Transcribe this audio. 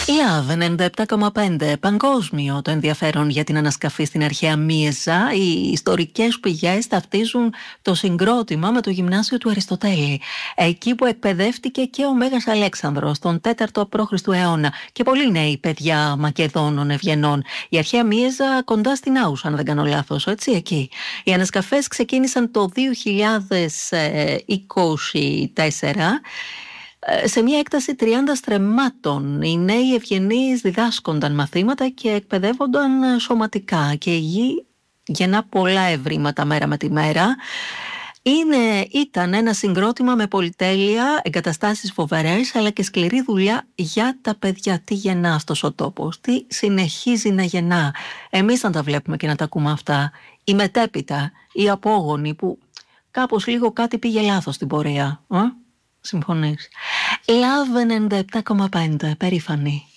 Love 97,5. Παγκόσμιο το ενδιαφέρον για την ανασκαφή στην αρχαία Μίεζα. Οι ιστορικές πηγές ταυτίζουν το συγκρότημα με το γυμνάσιο του Αριστοτέλη. Εκεί που εκπαιδεύτηκε και ο Μέγας Αλέξανδρος τον 4ο π.Χ. αιώνα και πολλοί νέοι παιδιά Μακεδόνων Ευγενών. Η αρχαία Μίεζα κοντά στην Άουσα, αν δεν κάνω λάθος, έτσι εκεί. Οι ανασκαφές ξεκίνησαν το 2024. Σε μια έκταση 30 στρεμμάτων, οι νέοι ευγενείς διδάσκονταν μαθήματα και εκπαιδεύονταν σωματικά και η γη γεννά πολλά ευρήματα μέρα με τη μέρα. Ήταν ένα συγκρότημα με πολυτέλεια, εγκαταστάσεις φοβερές, αλλά και σκληρή δουλειά για τα παιδιά. Τι γεννά αυτός ο τόπος, τι συνεχίζει να γεννά. Εμείς να τα βλέπουμε και να τα ακούμε αυτά. Οι μετέπειτα, οι απόγονοι που κάπως λίγο κάτι πήγε λάθος στην πορεία. Συμφωνείς? Love 97,5, περήφανη.